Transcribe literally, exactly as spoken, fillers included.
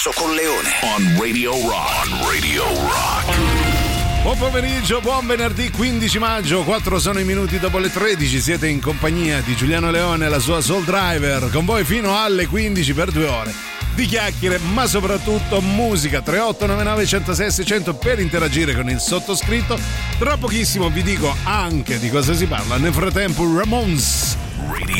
Passo con Leone. On Radio Rock. On Radio Rock. Buon pomeriggio, buon venerdì quindici maggio, quattro sono i minuti dopo le tredici, siete in compagnia di Giuliano Leone e la sua Soul Driver, con voi fino alle quindici per due ore di chiacchiere, ma soprattutto musica. Tre otto nove nove uno zero sei sei zero zero per interagire con il sottoscritto. Tra pochissimo vi dico anche di cosa si parla. Nel frattempo Ramones. Radio